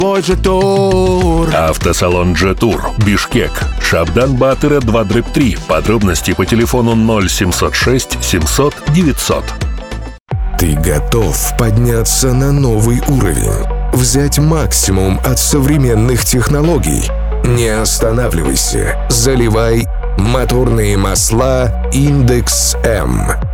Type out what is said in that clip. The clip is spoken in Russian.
Автосалон Джетур, Бишкек, Шабдан-Батыра 2/3. Подробности по телефону 0706 700 900. Ты готов подняться на новый уровень? Взять максимум от современных технологий? Не останавливайся. Заливай моторные масла Индекс М.